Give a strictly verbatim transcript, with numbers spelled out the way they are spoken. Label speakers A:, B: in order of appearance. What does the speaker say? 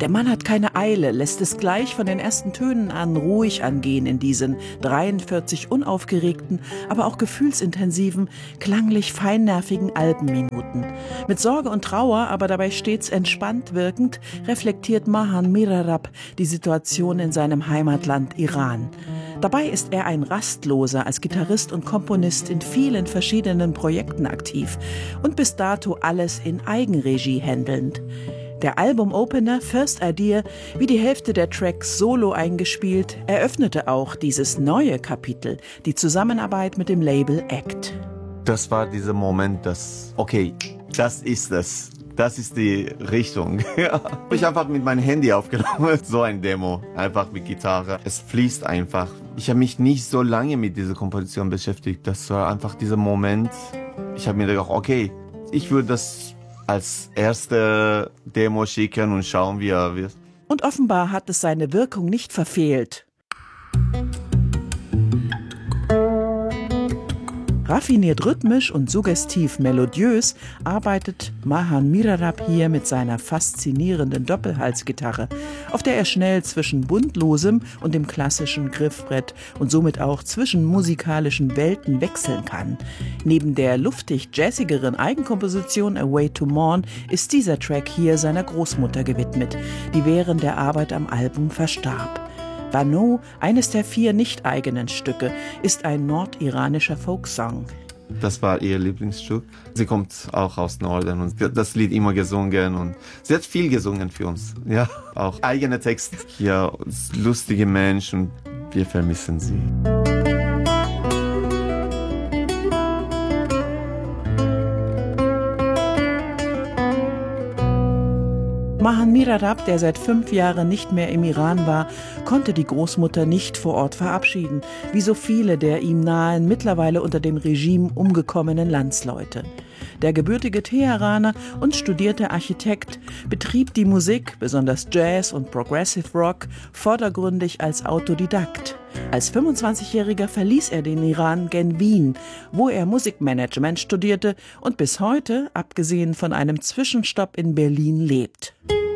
A: Der Mann hat keine Eile, lässt es gleich von den ersten Tönen an ruhig angehen in diesen dreiundvierzig unaufgeregten, aber auch gefühlsintensiven, klanglich feinnervigen Albenminuten. Mit Sorge und Trauer, aber dabei stets entspannt wirkend, reflektiert Mahan Mirarab die Situation in seinem Heimatland Iran. Dabei ist er ein Rastloser als Gitarrist und Komponist in vielen verschiedenen Projekten aktiv und bis dato alles in Eigenregie händelnd. Der Albumopener First Idea, wie die Hälfte der Tracks solo eingespielt, eröffnete auch dieses neue Kapitel, die Zusammenarbeit mit dem Label Act.
B: Das war dieser Moment, dass, okay, das ist es. Das ist die Richtung. Ja. Ich habe einfach mit meinem Handy aufgenommen, so ein Demo, einfach mit Gitarre. Es fließt einfach. Ich habe mich nicht so lange mit dieser Komposition beschäftigt. Das war einfach dieser Moment. Ich habe mir gedacht, okay, ich würde das als erste Demo schicken und schauen, wie er wird.
A: Und offenbar hat es seine Wirkung nicht verfehlt. Raffiniert rhythmisch und suggestiv melodiös arbeitet Mahan Mirarab hier mit seiner faszinierenden Doppelhalsgitarre, auf der er schnell zwischen Buntlosem und dem klassischen Griffbrett und somit auch zwischen musikalischen Welten wechseln kann. Neben der luftig jazzigeren Eigenkomposition A Way to Mourn ist dieser Track hier seiner Großmutter gewidmet, die während der Arbeit am Album verstarb. Bano, eines der vier nicht eigenen Stücke, ist ein nordiranischer Folksong.
B: Das war ihr Lieblingsstück. Sie kommt auch aus Norden und das Lied immer gesungen und sie hat viel gesungen für uns. Ja, auch eigene Texte. Hier, lustige Mensch und wir vermissen sie.
A: Mahan Mirarab, der seit fünf Jahren nicht mehr im Iran war, konnte die Großmutter nicht vor Ort verabschieden, wie so viele der ihm nahen, mittlerweile unter dem Regime umgekommenen Landsleute. Der gebürtige Teheraner und studierte Architekt betrieb die Musik, besonders Jazz und Progressive Rock, vordergründig als Autodidakt. Als fünfundzwanzigjähriger verließ er den Iran gen Wien, wo er Musikmanagement studierte und bis heute, abgesehen von einem Zwischenstopp in Berlin, lebt.